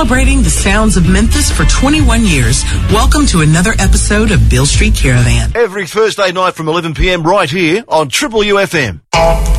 Celebrating the sounds of Memphis for 21 years. Welcome to another episode of Beale Street Caravan. Every Thursday night from 11 p.m. right here on Triple UFM.